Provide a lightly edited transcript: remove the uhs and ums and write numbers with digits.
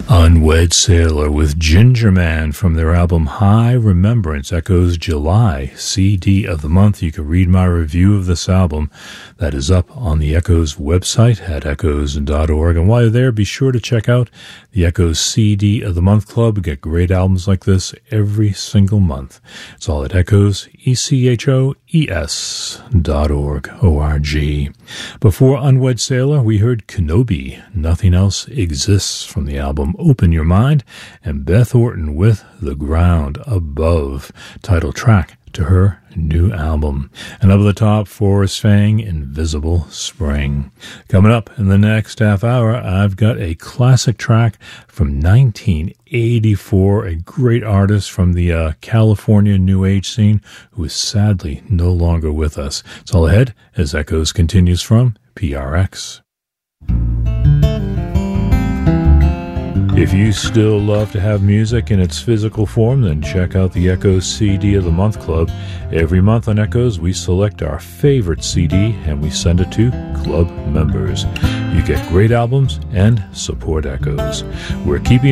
Unwed Sailor with Ginger Man from their album High Remembrance, Echoes July CD of the month. You can read my review of this album. That is up on the Echoes website at echoes.org. And while you're there, be sure to check out the Echoes CD of the Month Club. We get great albums like this every single month. It's all at Echoes, ECHOES.org, O-R-G. Before Unwed Sailor, we heard Kenobi, Nothing Else Exists from the album Open Your Mind, and Beth Orton with The Ground Above, title track to her new album. And up at the top, Forrest Fang, Invisible Spring. Coming up in the next half hour, I've got a classic track from 1984, a great artist from the California New Age scene who is sadly no longer with us. It's all ahead as Echoes continues from PRX. If you still love to have music in its physical form, then check out the Echoes CD of the Month Club. Every month on Echoes, we select our favorite CD and we send it to club members. You get great albums and support Echoes. We're keeping